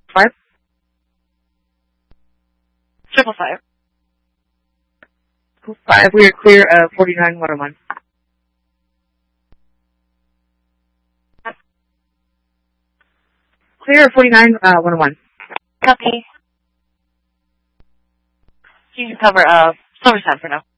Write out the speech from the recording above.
5. 555. 5. We are clear of 49-101. Clear of 49-101. Copy. You can cover Silvertown for now.